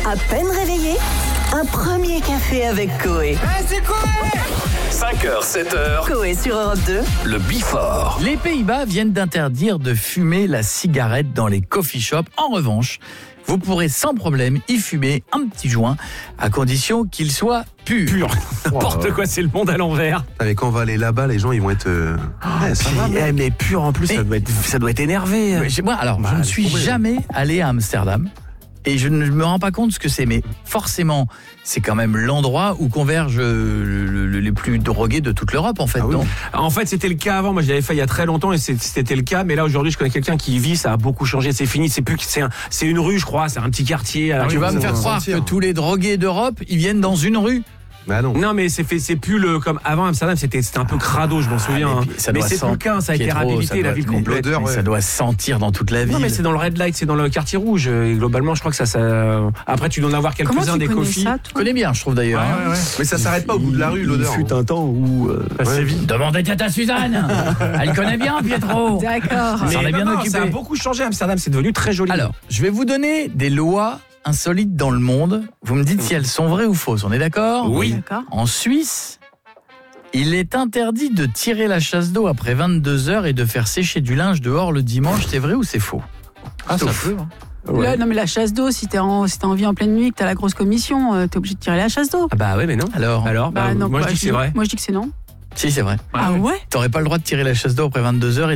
À peine réveillé, un premier café avec Coé. C'est quoi 5h, 7h, Coé sur Europe 2. le Before. Les Pays-Bas viennent d'interdire de fumer la cigarette dans les coffee shops. En revanche, vous pourrez sans problème y fumer un petit joint, à condition qu'il soit pur. N'importe quoi, c'est le monde à l'envers. Avec quand on va aller là-bas, les gens ils vont être. Ça va, mec. Mais pur en plus, ça doit être énervé. Mais moi, alors, je ne suis jamais allé à Amsterdam. Et je ne me rends pas compte ce que c'est, mais forcément, c'est quand même l'endroit où convergent les plus drogués de toute l'Europe, en fait, non ? En fait, c'était le cas avant. Moi, je l'avais fait il y a très longtemps et c'était le cas. Mais là, aujourd'hui, je connais quelqu'un qui y vit. Ça a beaucoup changé. C'est fini. C'est plus que c'est une rue, je crois. C'est un petit quartier. Tu vas me faire croire que tous les drogués d'Europe, ils viennent dans une rue ? Bah non. Non, mais c'est plus comme avant Amsterdam. C'était un peu crado, je m'en souviens. Mais c'est plus le cas. Ça a été réhabilité, la ville complète. l'odeur, Ça doit sentir dans toute la ville. Non, mais c'est dans le red light, c'est dans le quartier rouge. Et globalement, je crois que ça. Après, tu dois en avoir quelques-uns des coffees. Je connais bien, je trouve d'ailleurs. hein. Mais ça s'arrête pas au bout de la rue, l'odeur. Il fut un temps où Ouais. Demandez peut-être à Suzanne. Elle connaît bien Pietro. D'accord. Ça en est bien occupé. Ça a beaucoup changé Amsterdam. C'est devenu très joli. Alors, je vais vous donner des lois insolites dans le monde. Vous me dites si elles sont vraies ou fausses. On est d'accord ? Oui. D'accord. En Suisse, il est interdit de tirer la chasse d'eau après 22 heures et de faire sécher du linge dehors le dimanche. C'est vrai ou c'est faux ? ça peut. Là, non, mais la chasse d'eau, si t'es en vie en pleine nuit, que t'as la grosse commission, t'es obligé de tirer la chasse d'eau. Ah bah ouais, mais non. Alors, Non, moi je dis que c'est vrai. Moi, je dis que c'est non. si c'est vrai. Ah ouais ? T'aurais pas le droit de tirer la chasse d'eau après 22 heures et